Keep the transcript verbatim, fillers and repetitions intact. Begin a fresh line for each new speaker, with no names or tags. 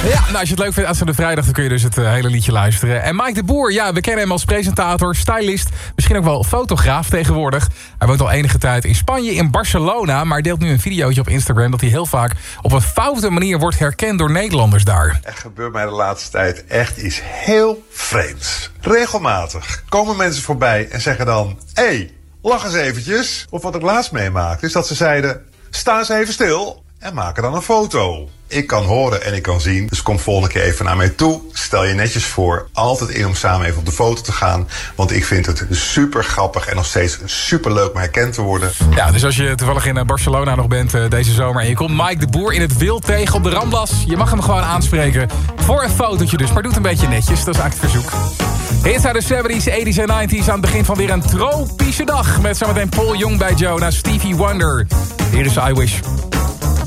Ja, nou, als je het leuk vindt aanstaande vrijdag, dan kun je dus het uh, hele liedje luisteren. En Mike de Boer, ja, we kennen hem als presentator, stylist, misschien ook wel fotograaf tegenwoordig. Hij woont al enige tijd in Spanje, in Barcelona, maar deelt nu een videootje op Instagram dat hij heel vaak op een foute manier wordt herkend door Nederlanders daar.
Er gebeurt mij de laatste tijd echt iets heel vreemds. Regelmatig komen mensen voorbij en zeggen dan, hé, hey, lach eens eventjes. Of wat ik laatst meemaakte, is dat ze zeiden, sta eens even stil en maken dan een foto. Ik kan horen en ik kan zien, dus kom volgende keer even naar mij toe. Stel je netjes voor, altijd in om samen even op de foto te gaan. Want ik vind het super grappig en nog steeds super leuk om herkend te worden.
Ja, dus als je toevallig in Barcelona nog bent uh, deze zomer en je komt Mike de Boer in het wild tegen op de Ramblas, je mag hem gewoon aanspreken voor een fotootje dus, maar doe het een beetje netjes, dat is eigenlijk het verzoek. Hits uit de zeventies, eighties en nineties aan het begin van weer een tropische dag. Met zometeen Paul Young bij Joe naar Stevie Wonder. Hier is I Wish.